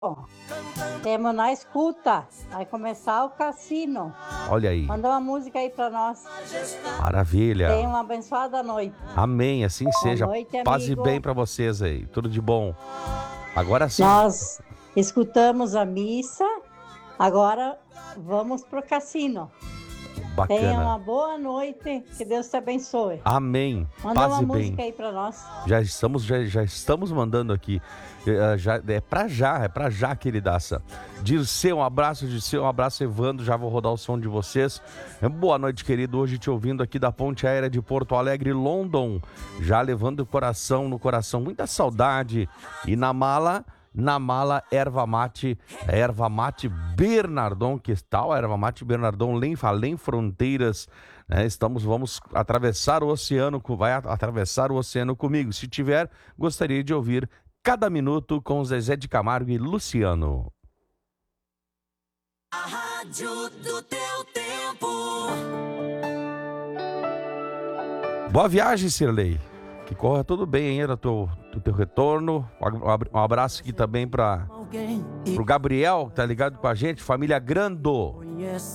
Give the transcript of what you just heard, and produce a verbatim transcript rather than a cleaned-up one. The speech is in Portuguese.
Ó, temos na escuta, vai começar o cassino. Olha aí. Manda uma música aí pra nós. Maravilha. Tenha uma abençoada noite. Amém, assim Boa seja. noite, Paz e amigo. bem pra vocês aí. Tudo de bom. Agora sim. Nós escutamos a missa, agora vamos pro cassino. Tenha uma Bacana. boa noite, que Deus te abençoe. Amém. Manda Paz uma e música bem. aí pra nós. Já estamos, já, já estamos mandando aqui. É, já, é pra já, é pra já, queridaça. Dirceu, um abraço, Dirceu, um abraço, Evandro. Já vou rodar o som de vocês. É, boa noite, querido. Hoje te ouvindo aqui da Ponte Aérea de Porto Alegre, London. Já levando o coração no coração. Muita saudade. E na mala... Na mala, erva mate, erva mate Bernardon, que tal? Erva mate Bernardon, além, além fronteiras, né? Estamos, vamos atravessar o oceano, vai atravessar o oceano comigo. Se tiver, gostaria de ouvir Cada Minuto com Zezé de Camargo e Luciano. A rádio do teu tempo. Boa viagem, Cirlei. Que corra tudo bem aí do teu, do teu retorno. Um abraço aqui também para o Gabriel, que tá ligado com a gente, família Grando.